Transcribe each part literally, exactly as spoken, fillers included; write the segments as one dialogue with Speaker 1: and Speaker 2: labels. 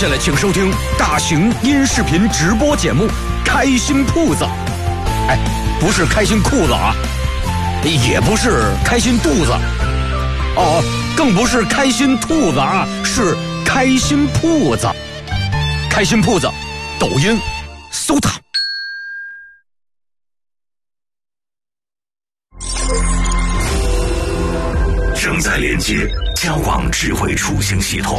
Speaker 1: 下来，请收听大型音视频直播节目《开心铺子》。哎，不是开心裤子啊，也不是开心肚子，哦，更不是开心兔子啊，是开心铺子。开心铺子，抖音搜它。正在连接交广智慧出行系统。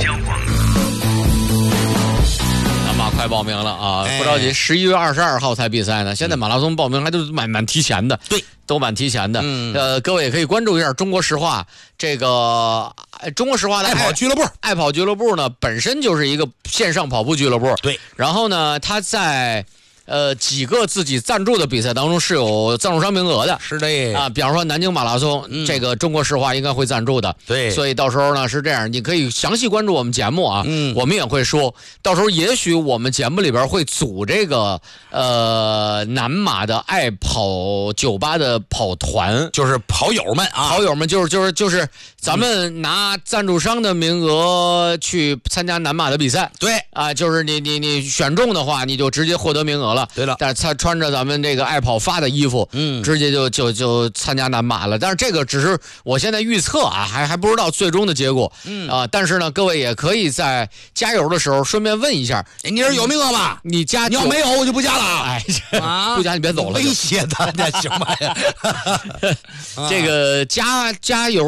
Speaker 2: 马快报名了啊！不着急，十一月二十二号才比赛呢。现在马拉松报名还都蛮蛮提前的，
Speaker 3: 对，
Speaker 2: 都蛮提前的。
Speaker 3: 嗯，
Speaker 2: 呃，各位也可以关注一下中国石化这个中国石化的
Speaker 3: 爱跑俱乐部。
Speaker 2: 爱跑俱乐部呢，本身就是一个线上跑步俱乐部。
Speaker 3: 对，
Speaker 2: 然后呢，他在呃几个自己赞助的比赛当中是有赞助商名额的。
Speaker 3: 是的
Speaker 2: 啊，比方说南京马拉松，嗯、这个中国石化应该会赞助的。
Speaker 3: 对，
Speaker 2: 所以到时候呢是这样，你可以详细关注我们节目啊。
Speaker 3: 嗯，
Speaker 2: 我们也会说，到时候也许我们节目里边会组这个呃南马的爱跑酒吧的跑团，
Speaker 3: 就是跑友们啊，
Speaker 2: 跑友们就是就是就是咱们拿赞助商的名额去参加南马的比赛。
Speaker 3: 对
Speaker 2: 啊，就是你你你选中的话，你就直接获得名额了。
Speaker 3: 对了，
Speaker 2: 但是他穿着咱们这个爱跑发的衣服，
Speaker 3: 嗯，
Speaker 2: 直接就就就参加南马了。但是这个只是我现在预测啊，还还不知道最终的结果。
Speaker 3: 嗯
Speaker 2: 啊，但是呢，各位也可以在加油的时候顺便问一下，
Speaker 3: 你这有名额吗？
Speaker 2: 你加
Speaker 3: 你要没有我就不加了。
Speaker 2: 哎，
Speaker 3: 啊，
Speaker 2: 不加你别走了，
Speaker 3: 威胁他，那行吧呀？
Speaker 2: 这个加加油。